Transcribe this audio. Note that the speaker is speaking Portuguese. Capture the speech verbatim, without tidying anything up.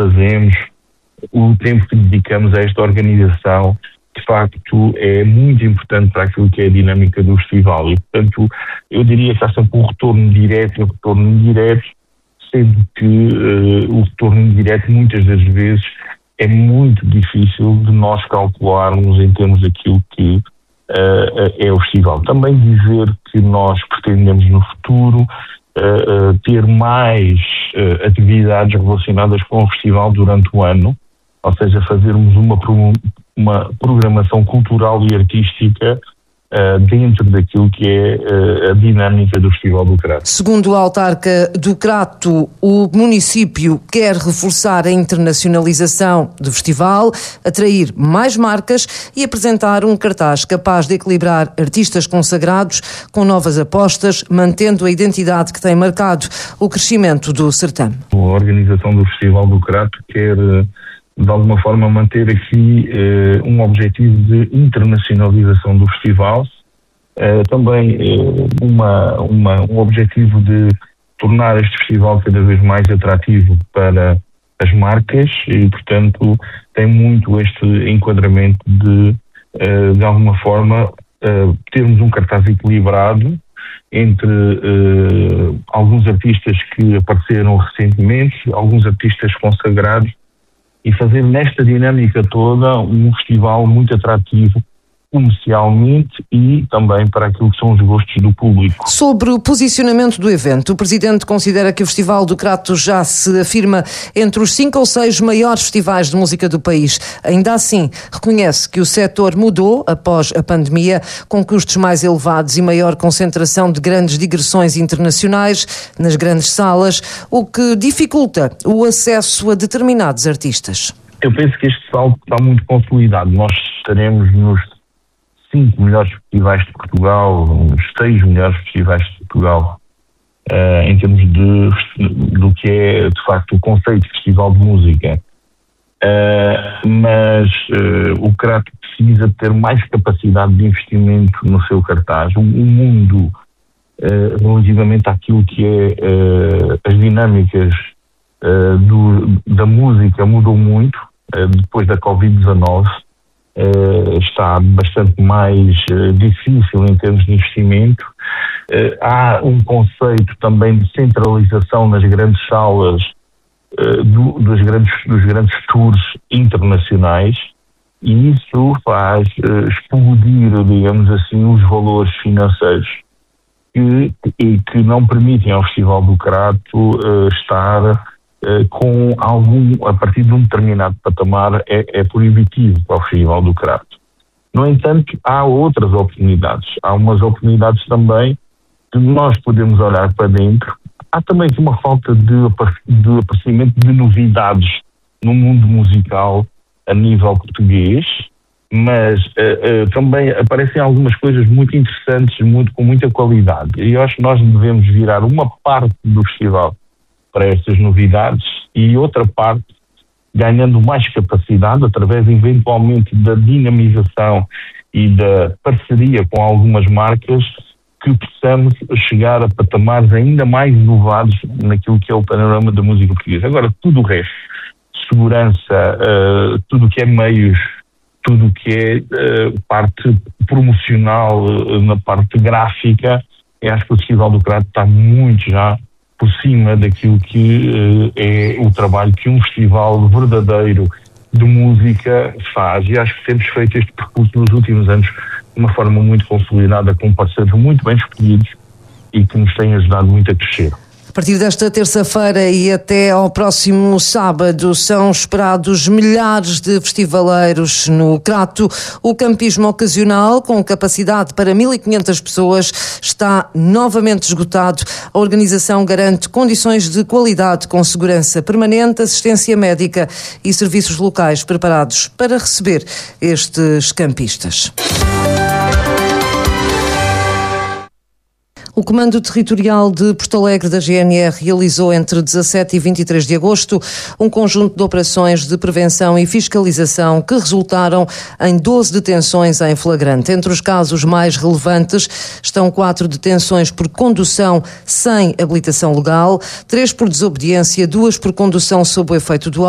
fazemos, o tempo que dedicamos a esta organização, de facto, é muito importante para aquilo que é a dinâmica do festival. E, portanto, eu diria que há sempre um retorno direto e um retorno indireto, sendo que uh, o retorno indireto, muitas das vezes, é muito difícil de nós calcularmos em termos daquilo que uh, é o festival. Também dizer que nós pretendemos no futuro uh, uh, ter mais uh, atividades relacionadas com o festival durante o ano, ou seja, fazermos uma, uma programação cultural e artística uh, dentro daquilo que é uh, a dinâmica do Festival do Crato. Segundo a autarca do Crato, o município quer reforçar a internacionalização do festival, atrair mais marcas e apresentar um cartaz capaz de equilibrar artistas consagrados com novas apostas, mantendo a identidade que tem marcado o crescimento do certame. A organização do Festival do Crato quer, de alguma forma, manter aqui eh, um objetivo de internacionalização do festival, eh, também eh, uma, uma, um objetivo de tornar este festival cada vez mais atrativo para as marcas e, portanto, tem muito este enquadramento de, eh, de alguma forma, eh, termos um cartaz equilibrado entre eh, alguns artistas que apareceram recentemente, alguns artistas consagrados, e fazer nesta dinâmica toda um festival muito atrativo comercialmente e também para aquilo que são os gostos do público. Sobre o posicionamento do evento, o Presidente considera que o Festival do Crato já se afirma entre os cinco ou seis maiores festivais de música do país. Ainda assim, reconhece que o setor mudou após a pandemia, com custos mais elevados e maior concentração de grandes digressões internacionais nas grandes salas, o que dificulta o acesso a determinados artistas. Eu penso que este salto está muito consolidado. Nós estaremos nos cinco melhores festivais de Portugal, os seis melhores festivais de Portugal, uh, em termos de, do que é, de facto, o conceito de festival de música. Uh, mas uh, o Crato precisa ter mais capacidade de investimento no seu cartaz. O, o mundo, uh, relativamente àquilo que é uh, as dinâmicas uh, do, da música, mudou muito uh, depois da covid dezanove. Uh, está bastante mais uh, difícil em termos de investimento. Uh, há um conceito também de centralização nas grandes salas uh, do, dos, grandes, dos grandes tours internacionais, e isso faz uh, explodir, digamos assim, os valores financeiros que, e que não permitem ao Festival do Crato uh, estar Uh, com algum, a partir de um determinado patamar, é, é proibitivo para o Festival do Crato. No entanto, há outras oportunidades. Há umas oportunidades também que nós podemos olhar para dentro. Há também uma falta de, de aparecimento de novidades no mundo musical a nível português, mas uh, uh, também aparecem algumas coisas muito interessantes, muito, com muita qualidade. E eu acho que nós devemos virar uma parte do festival para estas novidades e outra parte ganhando mais capacidade através eventualmente da dinamização e da parceria com algumas marcas, que possamos chegar a patamares ainda mais elevados naquilo que é o panorama da música portuguesa. Agora, tudo o resto, segurança, uh, tudo o que é meios, tudo o que é uh, parte promocional, uh, na parte gráfica, eu acho que o Festival do Crato está muito já por cima daquilo que uh, é o trabalho que um festival verdadeiro de música faz. E acho que temos feito este percurso nos últimos anos de uma forma muito consolidada, com parceiros muito bem escolhidos e que nos têm ajudado muito a crescer. A partir desta terça-feira e até ao próximo sábado são esperados milhares de festivaleiros no Crato. O campismo ocasional, com capacidade para mil e quinhentas pessoas, está novamente esgotado. A organização garante condições de qualidade com segurança permanente, assistência médica e serviços locais preparados para receber estes campistas. O Comando Territorial de Porto Alegre da G N R realizou entre dezassete e vinte e três de agosto um conjunto de operações de prevenção e fiscalização que resultaram em doze detenções em flagrante. Entre os casos mais relevantes estão quatro detenções por condução sem habilitação legal, três por desobediência, duas por condução sob o efeito do